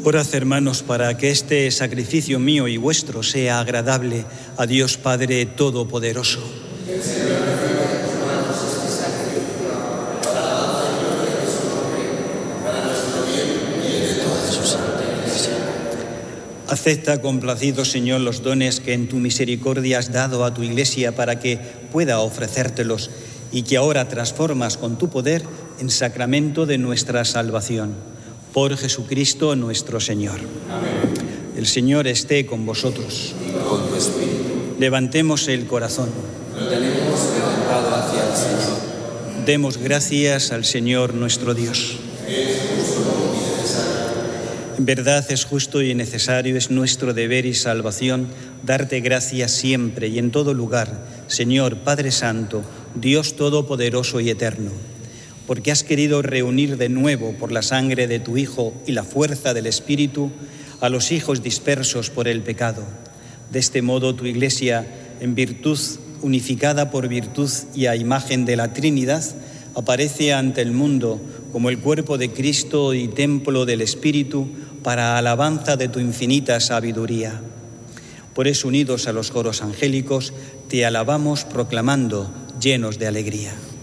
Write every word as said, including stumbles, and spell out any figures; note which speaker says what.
Speaker 1: Orad, hermanos, para que este sacrificio mío y vuestro sea agradable a Dios Padre Todopoderoso. Acepta, complacido Señor, los dones que en tu misericordia has dado a tu Iglesia para que pueda ofrecértelos y que ahora transformas con tu poder en sacramento de nuestra salvación. Por Jesucristo nuestro Señor.
Speaker 2: Amén.
Speaker 1: El Señor esté con vosotros.
Speaker 2: Y con tu espíritu.
Speaker 1: Levantemos el corazón.
Speaker 2: Lo tenemos levantado hacia el Señor.
Speaker 1: Demos gracias al Señor nuestro Dios.
Speaker 2: Es justo y necesario.
Speaker 1: En verdad es justo y necesario, es nuestro deber y salvación darte gracias siempre y en todo lugar, Señor Padre Santo, Dios Todopoderoso y Eterno, porque has querido reunir de nuevo por la sangre de tu Hijo y la fuerza del Espíritu a los hijos dispersos por el pecado. De este modo tu Iglesia, en virtud, unificada por virtud y a imagen de la Trinidad, aparece ante el mundo como el cuerpo de Cristo y templo del Espíritu para alabanza de tu infinita sabiduría. Por eso, unidos a los coros angélicos, te alabamos proclamando llenos de alegría.